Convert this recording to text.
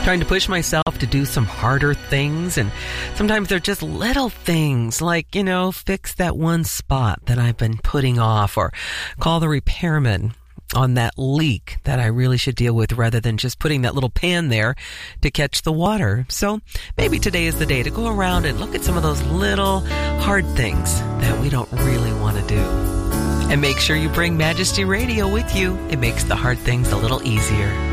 trying to push myself to do some harder things. And sometimes they're just little things like, fix that one spot that I've been putting off, or call the repairman on that leak that I really should deal with, rather than just putting that little pan there to catch the water. So maybe today is the day to go around and look at some of those little hard things that we don't really want to do. And make sure you bring Majesty Radio with you. It makes the hard things a little easier.